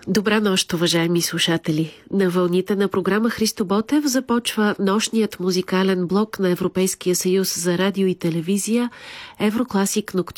Добра нощ, уважаеми слушатели! На вълните на програма Христо Ботев започва нощният музикален блок на Европейския съюз за радио и телевизия Еврокласик Ноктюрн.